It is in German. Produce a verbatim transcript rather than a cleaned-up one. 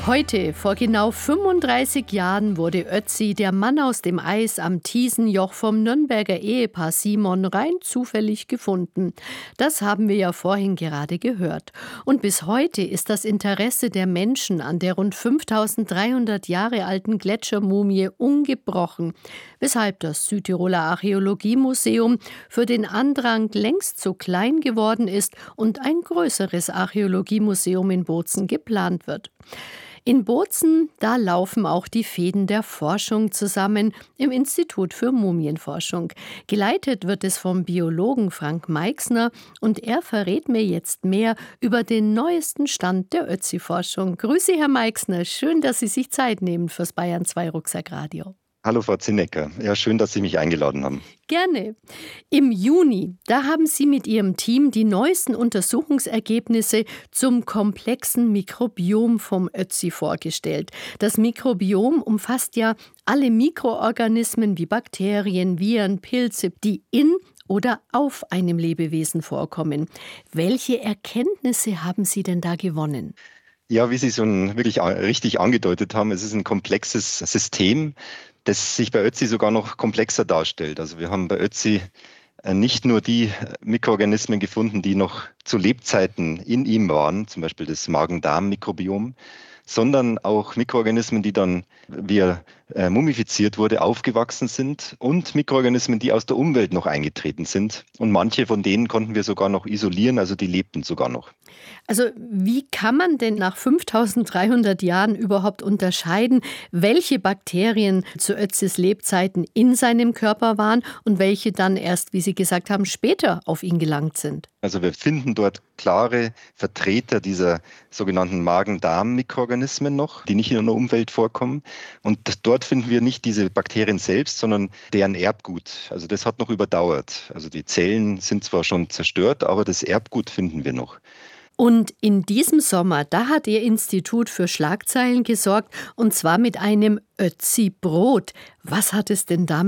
Heute, vor genau fünfunddreißig Jahren, wurde Ötzi, der Mann aus dem Eis am Thiesenjoch, vom Nürnberger Ehepaar Simon rein zufällig gefunden. Das haben wir ja vorhin gerade gehört. Und bis heute ist das Interesse der Menschen an der rund fünftausenddreihundert Jahre alten Gletschermumie ungebrochen, weshalb das Südtiroler Archäologiemuseum für den Andrang längst zu klein geworden ist und ein größeres Archäologiemuseum in Bozen geplant wird. In Bozen, da laufen auch die Fäden der Forschung zusammen im Institut für Mumienforschung. Geleitet wird es vom Biologen Frank Meixner und er verrät mir jetzt mehr über den neuesten Stand der Ötzi-Forschung. Grüße, Herr Meixner, schön, dass Sie sich Zeit nehmen fürs Bayern zwei Rucksackradio. Hallo Frau Zinnecker, ja, schön, dass Sie mich eingeladen haben. Gerne. Im Juni, da haben Sie mit Ihrem Team die neuesten Untersuchungsergebnisse zum komplexen Mikrobiom vom Ötzi vorgestellt. Das Mikrobiom umfasst ja alle Mikroorganismen wie Bakterien, Viren, Pilze, die in oder auf einem Lebewesen vorkommen. Welche Erkenntnisse haben Sie denn da gewonnen? Ja, wie Sie schon wirklich richtig angedeutet haben, es ist ein komplexes System, das sich bei Ötzi sogar noch komplexer darstellt. Also wir haben bei Ötzi nicht nur die Mikroorganismen gefunden, die noch zu Lebzeiten in ihm waren, zum Beispiel das Magen-Darm-Mikrobiom, sondern auch Mikroorganismen, die dann, wie er äh, mumifiziert wurde, aufgewachsen sind und Mikroorganismen, die aus der Umwelt noch eingetreten sind. Und manche von denen konnten wir sogar noch isolieren, also die lebten sogar noch. Also wie kann man denn nach fünftausenddreihundert Jahren überhaupt unterscheiden, welche Bakterien zu Ötzis Lebzeiten in seinem Körper waren und welche dann erst, wie Sie gesagt haben, später auf ihn gelangt sind? Also wir finden dort klare Vertreter dieser sogenannten Magen-Darm-Mikroorganismen noch, die nicht in der Umwelt vorkommen. Und dort finden wir nicht diese Bakterien selbst, sondern deren Erbgut. Also das hat noch überdauert. Also die Zellen sind zwar schon zerstört, aber das Erbgut finden wir noch. Und in diesem Sommer, da hat Ihr Institut für Schlagzeilen gesorgt, und zwar mit einem Ötzi-Brot. Was hat es denn damit